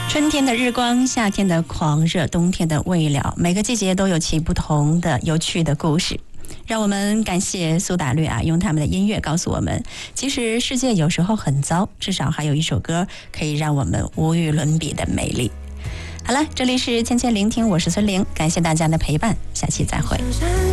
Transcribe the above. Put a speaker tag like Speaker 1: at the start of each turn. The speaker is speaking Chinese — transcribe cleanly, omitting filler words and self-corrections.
Speaker 1: 春天的日光，夏天的狂热，冬天的未了，每个季节都有其不同的有趣的故事。让我们感谢苏打绿用他们的音乐告诉我们，其实世界有时候很糟，至少还有一首歌可以让我们无与伦比的美丽。好了，这里是千千聆听，我是孙玲，感谢大家的陪伴，下期再会。